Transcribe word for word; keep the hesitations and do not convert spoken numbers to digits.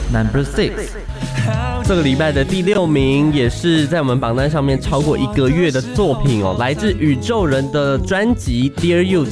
Number Six， 这个礼拜的第六名，也是在我们榜单上面超过一个月的作品哦，来自宇宙人的专辑《Dear You》